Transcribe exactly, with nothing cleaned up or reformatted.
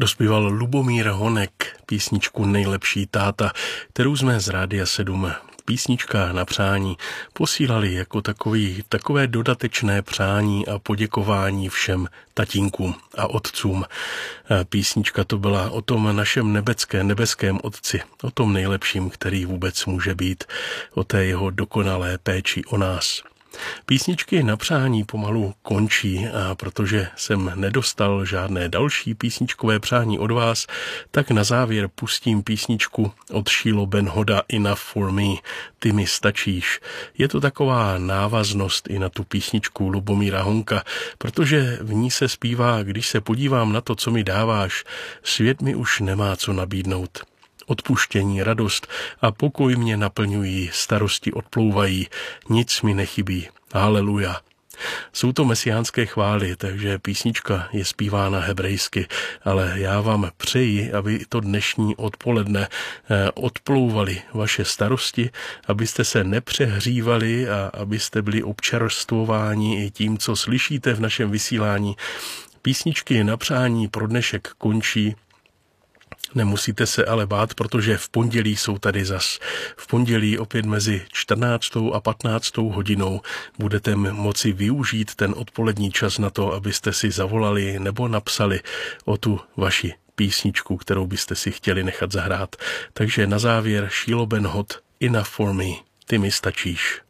Dospíval Lubomír Honek písničku Nejlepší táta, kterou jsme z Rádia sedm Písnička na přání posílali jako takový, takové dodatečné přání a poděkování všem tatínkům a otcům. Písnička to byla o tom našem nebecké, nebeském otci, o tom nejlepším, který vůbec může být, o té jeho dokonalé péči o nás. Písničky na přání pomalu končí a protože jsem nedostal žádné další písničkové přání od vás, tak na závěr pustím písničku od Šílo Benhoda Enough for me, Ty mi stačíš. Je to taková návaznost i na tu písničku Lubomíra Honka, protože v ní se zpívá, když se podívám na to, co mi dáváš, svět mi už nemá co nabídnout. Odpuštění, radost a pokoj mě naplňují, starosti odplouvají, nic mi nechybí. Haleluja. Jsou to mesiánské chvály, takže písnička je zpívána hebrejsky, ale já vám přeji, aby to dnešní odpoledne odplouvaly vaše starosti, abyste se nepřehřívali a abyste byli občerstvováni i tím, co slyšíte v našem vysílání. Písničky na přání pro dnešek končí. Nemusíte se ale bát, protože v pondělí jsou tady zas. V pondělí opět mezi čtrnáctou a patnáctou hodinou budete moci využít ten odpolední čas na to, abyste si zavolali nebo napsali o tu vaši písničku, kterou byste si chtěli nechat zahrát. Takže na závěr Šílo Benhod Enough for me, Ty mi stačíš.